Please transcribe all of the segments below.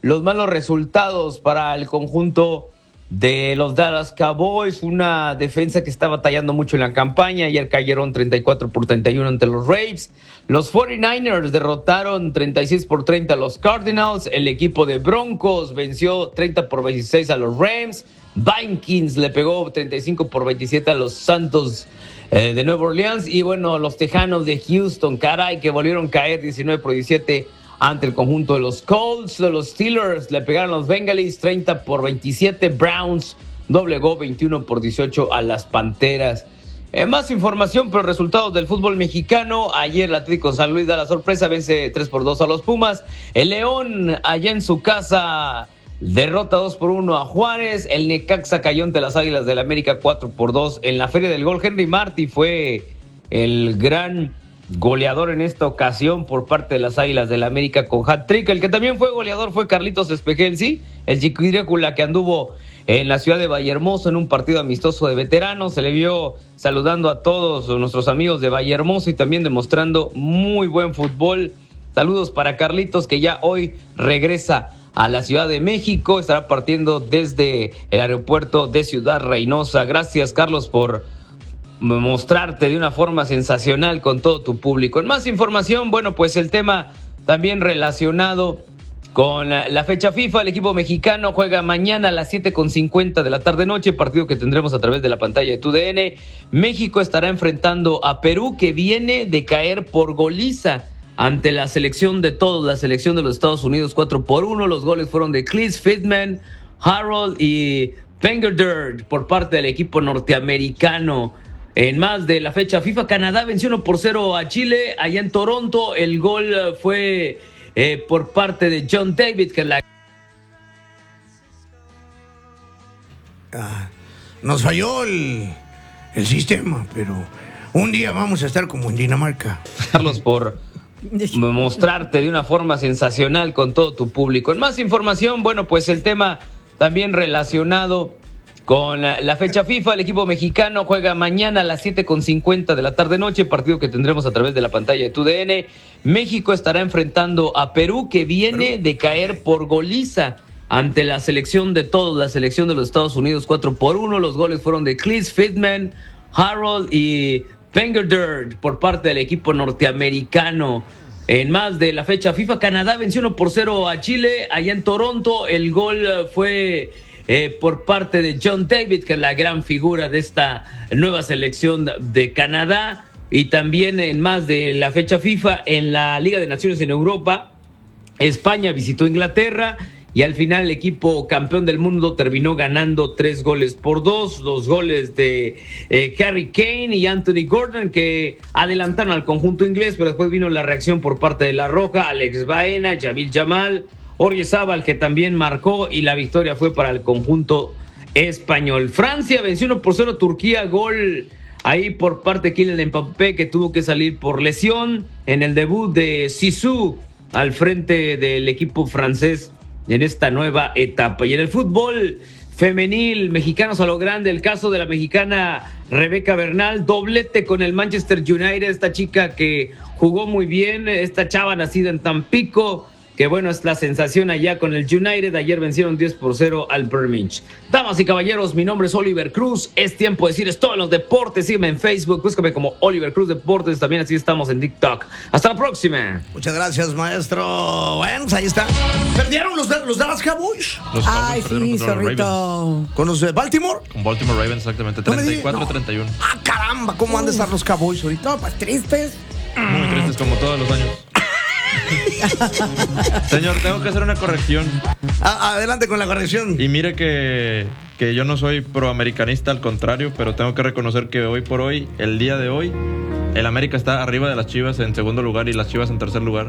los malos resultados para el conjunto de los Dallas Cowboys, una defensa que está batallando mucho en la campaña. Ayer cayeron 34-31 ante los Ravens. Los 49ers derrotaron 36-30 a los Cardinals. El equipo de Broncos venció 30-26 a los Rams. Vikings le pegó 35-27 a los Santos de Nueva Orleans. Y bueno, los Tejanos de Houston, caray, que volvieron a caer 19-17 ante el conjunto de los Colts. De los Steelers le pegaron a los Bengalis 30-27. Browns doblegó 21-18 a las Panteras. Más información, pero resultados del fútbol mexicano. Ayer el Atlético San Luis da la sorpresa, vence 3-2 a los Pumas. El León, allá en su casa, derrota 2-1 a Juárez. El Necaxa cayó ante las Águilas del América 4-2 en la Feria del Gol. Henry Martí fue el gran goleador en esta ocasión por parte de las Águilas del América con hat-trick. El que también fue goleador fue Carlitos Espejel, sí, el Chiquirícula, que anduvo en la ciudad de Vallehermoso en un partido amistoso de veteranos. Se le vio saludando a todos nuestros amigos de Vallehermoso y también demostrando muy buen fútbol. Saludos para Carlitos, que ya hoy regresa a la Ciudad de México. Estará partiendo desde el aeropuerto de Ciudad Reynosa. Gracias, Carlos, por mostrarte de una forma sensacional con todo tu público. En más información, bueno, pues el tema también relacionado con la fecha FIFA. El equipo mexicano juega mañana a las 7:50 de la tarde-noche, partido que tendremos a través de la pantalla de TUDN. México estará enfrentando a Perú, que viene de caer por goliza ante la selección de todos, la selección de los Estados Unidos, 4-1. Los goles fueron de Cleese Pittman, Harold y Pengerdirt por parte del equipo norteamericano. En más de la fecha FIFA, Canadá venció 1-0 a Chile allá en Toronto. El gol fue por parte de John David, que nos falló el sistema, pero un día vamos a estar como en Dinamarca. Carlos, por mostrarte de una forma sensacional con todo tu público. En más información, bueno, pues el tema también relacionado con la fecha FIFA. El equipo mexicano juega mañana a las 7:50 de la tarde-noche, partido que tendremos a través de la pantalla de TUDN. México estará enfrentando a Perú, que viene de caer por goliza ante la selección de todos, la selección de los Estados Unidos, 4-1. Los goles fueron de Cleese Pittman, Harold y Pengerdirt por parte del equipo norteamericano. En más de la fecha FIFA, Canadá venció 1-0 a Chile allá en Toronto. El gol fue por parte de John David, que es la gran figura de esta nueva selección de Canadá. Y también en más de la fecha FIFA, en la Liga de Naciones en Europa, España visitó Inglaterra y al final el equipo campeón del mundo terminó ganando 3-2. Los goles de Harry Kane y Anthony Gordon, que adelantaron al conjunto inglés, pero después vino la reacción por parte de La Roja, Alex Baena, Jamil Jamal, Oriezábal, que también marcó, y la victoria fue para el conjunto español. Francia venció 1-0 a Turquía, gol ahí por parte de Kylian Mbappé, que tuvo que salir por lesión en el debut de Zizou al frente del equipo francés en esta nueva etapa. Y en el fútbol femenil, mexicanos a lo grande, el caso de la mexicana Rebeca Bernal, doblete con el Manchester United, esta chica que jugó muy bien, esta chava nacida en Tampico, que bueno, es la sensación allá con el United. Ayer vencieron 10-0 al Birmingham. Damas y caballeros, mi nombre es Oliver Cruz. Es tiempo de decir todo en los deportes. Sígueme en Facebook, búscame como Oliver Cruz Deportes. También así estamos en TikTok. Hasta la próxima. Muchas gracias, maestro. Bueno, pues ahí está. ¿Perdieron los Dallas Cowboys? Los Ay, Cowboys sí, perdieron contra los zorrito. ¿Con los de Baltimore? Con Baltimore Ravens, exactamente. No me digas, 34-31. Ah, caramba, ¿cómo han de estar los Cowboys ahorita? No, pues tristes. Muy tristes como todos los años. Señor, tengo que hacer una corrección. Adelante con la corrección. Y mire que yo no soy proamericanista, al contrario, pero tengo que reconocer que hoy por hoy, el día de hoy, el América está arriba de las Chivas en segundo lugar y las Chivas en tercer lugar.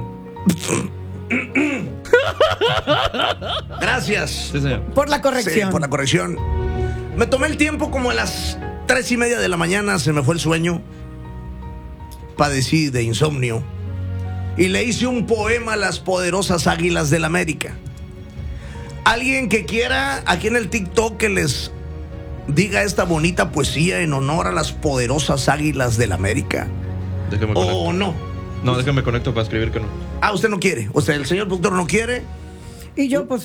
Gracias. Sí, señor. Por la corrección. Sí, por la corrección. Me tomé el tiempo como a las 3:30 de la mañana, se me fue el sueño. Padecí de insomnio. Y le hice un poema a las poderosas Águilas del América. Alguien que quiera aquí en el TikTok que les diga esta bonita poesía en honor a las poderosas Águilas del América. Déjame conecto. ¿O no? No, déjame conecto para escribir que no. Usted no quiere. O sea, el señor productor no quiere. Y yo, pues,